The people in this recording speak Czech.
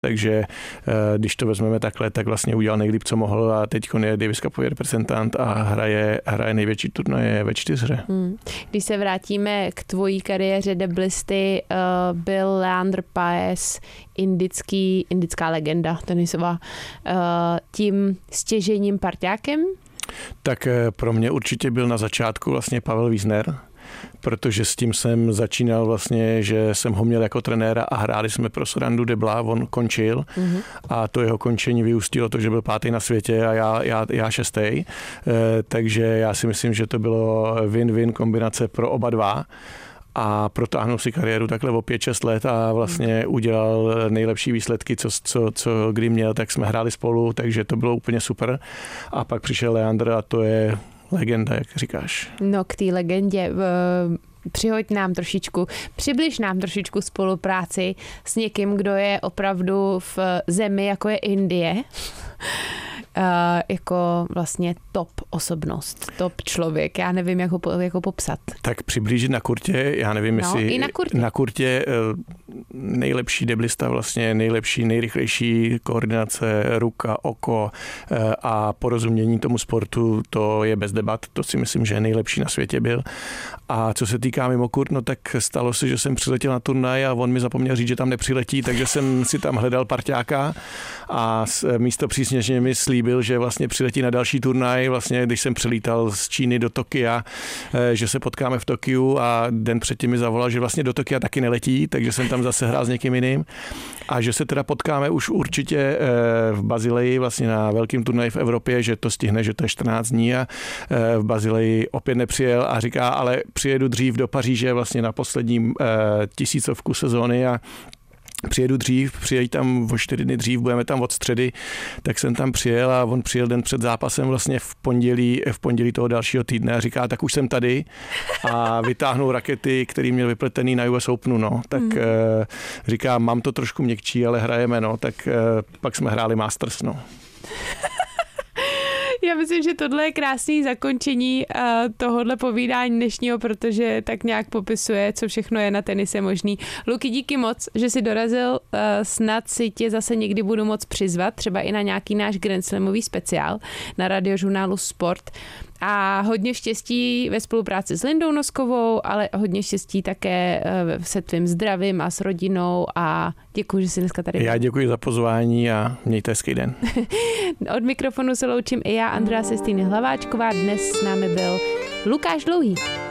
Takže když to vezmeme takhle, tak vlastně udělal nejlíp, co mohl a teď je Davis Cupový reprezentant a hraje největší turnaje ve 4. Když se vrátíme k tvojí kariéře deblisty, byl Leandro Paes indická legenda tenisová, tím stěžejním parťákem? Tak pro mě určitě byl na začátku vlastně Pavel Wiesner, protože s tím jsem začínal vlastně, že jsem ho měl jako trenéra a hráli jsme pro Sorandu Debla, on končil a to jeho končení vyústilo to, že byl 5. na světě a já 6. Takže já si myslím, že to bylo win-win kombinace pro oba dva. A protáhnul si kariéru takhle o 5-6 let a vlastně udělal nejlepší výsledky, co kdy měl, tak jsme hráli spolu, takže to bylo úplně super. A pak přišel Leandr a to je legenda, jak říkáš. No k té legendě přibliž nám trošičku spolupráci s někým, kdo je opravdu v zemi, jako je Indie. Jako vlastně top osobnost, top člověk. Já nevím, jak ho popsat. Tak přiblížit na kurtě, já nevím, jestli... i na kurtě nejlepší deblista, vlastně nejlepší, nejrychlejší koordinace, ruka, oko a porozumění tomu sportu, to je bez debat, to si myslím, že nejlepší na světě byl. A co se týká mimo kurt, no tak stalo se, že jsem přiletěl na turnaj a on mi zapomněl říct, že tam nepřiletí, takže jsem si tam hledal parťáka a místo přísněžně mi slíbil, že vlastně přiletí na další turnaj, vlastně když jsem přilítal z Číny do Tokia, že se potkáme v Tokiu a den předtím mi zavolal, že vlastně do Tokia taky neletí, takže jsem tam zase hrál s někým jiným a že se teda potkáme už určitě v Bazileji, vlastně na velkým turnaji v Evropě, že to stihne, že to je 14 dní a v Bazileji opět nepřijel a říká, ale přijedu dřív do Paříže vlastně na poslední tisícovku sezóny a přijedu dřív, přijeď tam o 4 dny dřív, budeme tam od středy, tak jsem tam přijel a on přijel den před zápasem vlastně v pondělí toho dalšího týdne a říká, tak už jsem tady a vytáhnul rakety, který měl vypletený na US Openu, no, tak říká, mám to trošku měkčí, ale hrajeme, no, tak pak jsme hráli Masters, no. Já myslím, že tohle je krásný zakončení tohohle povídání dnešního, protože tak nějak popisuje, co všechno je na tenise možný. Luky, díky moc, že jsi dorazil. Snad si tě zase někdy budu moc přizvat, třeba i na nějaký náš Grand Slamový speciál na radiožurnálu Sport. A hodně štěstí ve spolupráci s Lindou Noskovou, ale hodně štěstí také se tvým zdravím a s rodinou a děkuji, že jsi dneska tady. Já děkuji za pozvání a mějte hezký den. Od mikrofonu se loučím i já, Andrea Sestýny Hlaváčková. Dnes s námi byl Lukáš Dlouhý.